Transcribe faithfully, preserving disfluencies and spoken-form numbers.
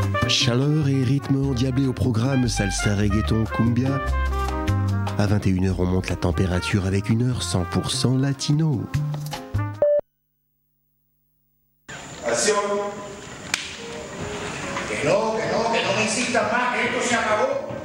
Chaleur et rythme endiablé au programme salsa, reggaeton, cumbia. À vingt et une heures, on monte la température avec une heure cent pour cent latino. Acción. Que no, que no, que no me insistan más, que esto se acabó.